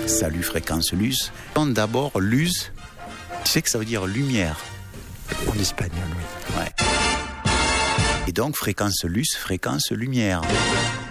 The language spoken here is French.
Salut Fréquence Luce. D'abord, luz, tu sais que ça veut dire lumière. En espagnol, oui. Ouais. Et donc, Fréquence Luce, fréquence lumière.